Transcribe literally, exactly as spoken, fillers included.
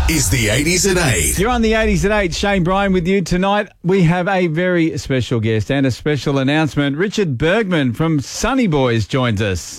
is the eighties at eight. You're on the eighties at eight. Shane Bryan with you tonight. We have a very special guest and a special announcement. Richard Bergman from Sunny Boys joins us.